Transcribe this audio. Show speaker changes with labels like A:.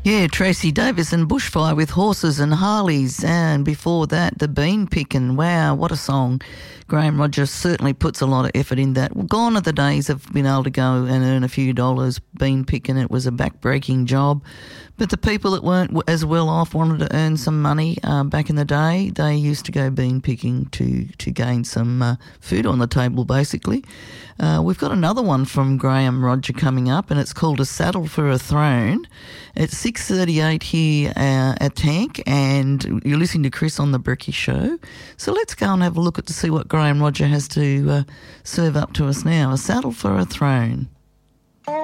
A: Yeah, Tracy Davis and Bushfire with Horses and Harleys, and before that, The Bean Pickin'. Wow, what a song. Graham Rogers certainly puts a lot of effort in that. Well, gone are the days of being able to go and earn a few dollars bean picking. It was a back-breaking job. But the people that weren't as well off wanted to earn some money back in the day. They used to go bean picking to gain some food on the table, basically. We've got another one from Graham Roger coming up, and it's called A Saddle for a Throne. It's 6:38 here at Tank, and you're listening to Chris on the Brekkie Show. So let's go and have a look to see what Graham Roger has to serve up to us now. A Saddle for a Throne.